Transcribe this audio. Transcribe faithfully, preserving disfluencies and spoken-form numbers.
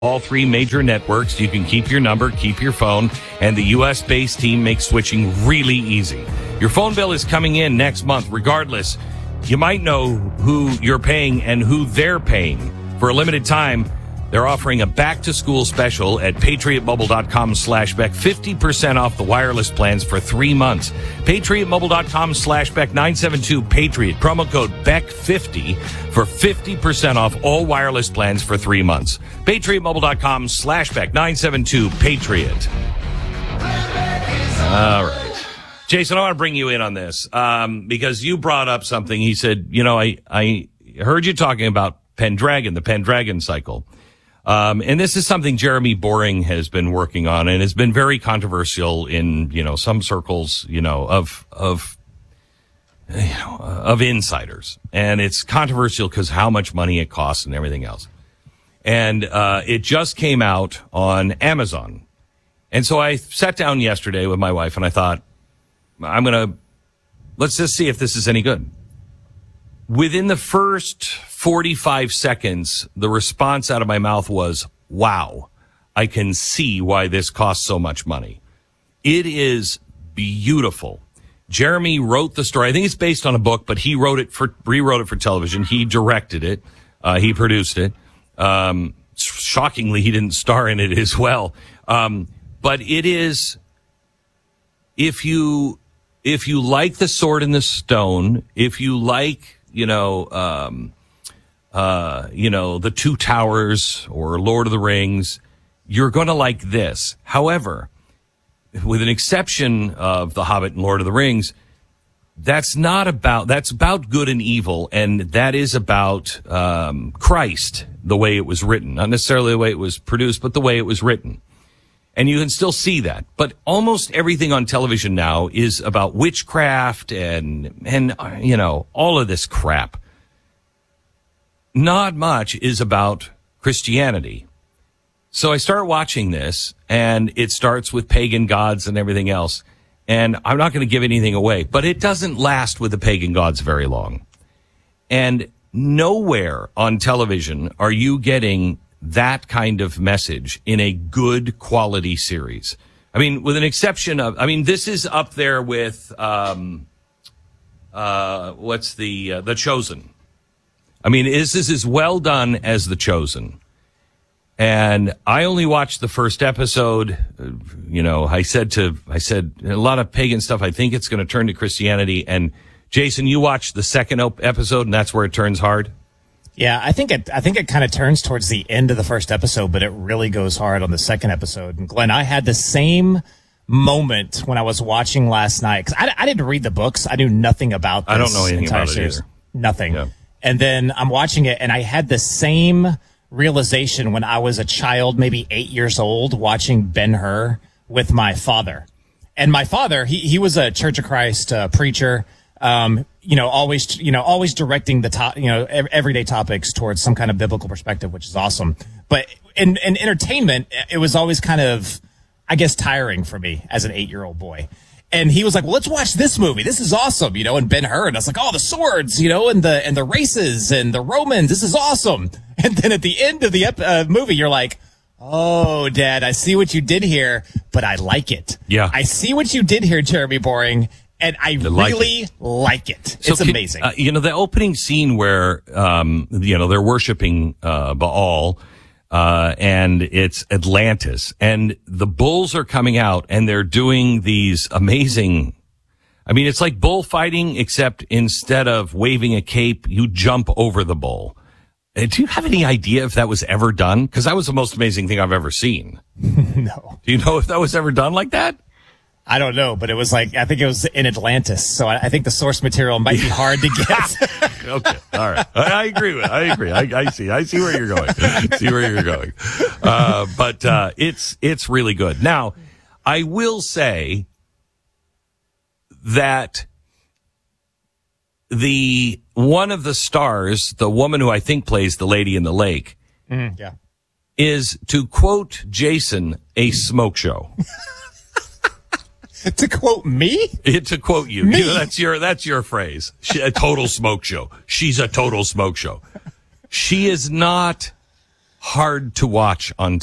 all three major networks. You can keep your number, keep your phone, and the U S-based team makes switching really easy. Your phone bill is coming in next month regardless. You might know who you're paying and who they're paying. For a limited time, they're offering a back-to-school special at patriotmobile.com slash Beck. fifty percent off the wireless plans for three months. patriotmobile.com slash Beck nine seven two Patriot. Promo code Beck fifty for fifty percent off all wireless plans for three months. patriotmobile.com slash Beck nine seven two Patriot. All right. Jason, I want to bring you in on this um, because you brought up something. He said, you know, I, I heard you talking about Pendragon, the Pendragon cycle. Um, and this is something Jeremy Boring has been working on and has been very controversial in, you know, some circles, you know, of, of, you know, of insiders. And it's controversial because how much money it costs and everything else. And, uh, it just came out on Amazon. And so I sat down yesterday with my wife and I thought, I'm going to, let's just see if this is any good. Within the first forty-five seconds, the response out of my mouth was, wow, I can see why this costs so much money. It is beautiful. Jeremy wrote the story. I think it's based on a book, but he wrote it for, rewrote it for television. He directed it. Uh, he produced it. Um, shockingly, he didn't star in it as well. Um, but it is, if you, if you like The Sword and the Stone, if you like, you know, um, uh, you know, The Two Towers or Lord of the Rings, you're going to like this. However, with an exception of The Hobbit and Lord of the Rings, that's not about, that's about good and evil. And that is about, um, Christ, the way it was written, not necessarily the way it was produced, but the way it was written. And you can still see that. But almost everything on television now is about witchcraft and, and, uh, you know, all of this crap. Not much is about Christianity. So I start watching this, and it starts with pagan gods and everything else. And I'm not going to give anything away, but it doesn't last with the pagan gods very long. And nowhere on television are you getting that kind of message in a good quality series. I mean, with an exception of, I mean, this is up there with, um, uh, what's the, uh, The Chosen. I mean, this is as well done as The Chosen. And I only watched the first episode. You know, I said to, I said a lot of pagan stuff. I think it's going to turn to Christianity. And Jason, you watched the second op- episode and that's where it turns hard. Yeah, I think it, I think it kind of turns towards the end of the first episode, but it really goes hard on the second episode. And Glenn, I had the same moment when I was watching last night, because I, I didn't read the books. I knew nothing about this. I don't know anything entire about it series. either. Nothing. Yeah. And then I'm watching it, and I had the same realization when I was a child, maybe eight years old, watching Ben-Hur with my father. And my father, he, he was a Church of Christ uh, preacher. Um, you know, always, you know, always directing the top, you know, ev- everyday topics towards some kind of biblical perspective, which is awesome. But in, in entertainment, it was always kind of, I guess, tiring for me as an eight-year-old boy. And he was like, well, let's watch this movie. This is awesome, you know, and Ben-Hur. And I was like, oh, the swords, you know, and the, and the races and the Romans. This is awesome. And then at the end of the ep- uh, movie, you're like, oh, Dad, I see what you did here, but I like it. Yeah. I see what you did here, Jeremy Boring. And I like really it. like it. So it's can, amazing. Uh, you know, the opening scene where, um, you know, they're worshiping, uh, Baal, uh, and it's Atlantis, and the bulls are coming out and they're doing these amazing, I mean, it's like bullfighting, except instead of waving a cape, you jump over the bull. Uh, do you have any idea if that was ever done? Because that was the most amazing thing I've ever seen. No. Do you know if that was ever done like that? I don't know, but it was like, I think it was in Atlantis. So I, I think the source material might be hard to get. Okay. All right. I, I agree with it. I agree. I, I see. I see where you're going. See where you're going. Uh, but, uh, it's, it's really good. Now, I will say that the, one of the stars, the woman who I think plays the lady in the lake, Mm, yeah. is, to quote Jason, a smoke show. To quote me? It, to quote you, Me? you know, that's your that's your phrase. She, a total smoke show. She's a total smoke show. She is not hard to watch on